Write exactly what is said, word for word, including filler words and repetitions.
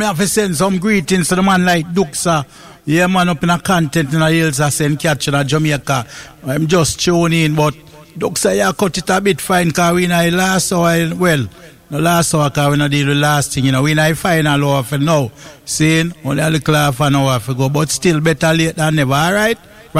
I have to send some greetings to the man like Duxa. Yeah, man, up in a content in the hills, I send catch in Jamaica. I'm just tuning in, but Duxa, yeah, cut it a bit fine, because we in the last hour, well, the last hour, because we not deal with the last thing, you know, we in the final hour for now. Seeing, only a little half an hour for go, but still better late than never, all right?